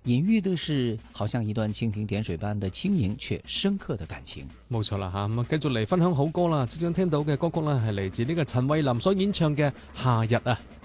隐喻的是好像一段蜻蜓點水般的輕盈卻深刻的感情。 冇錯啦嚇，咁啊繼續嚟分享好歌啦！即將聽到嘅歌曲咧係嚟自呢個陳慧琳所演唱嘅《夏日》啊。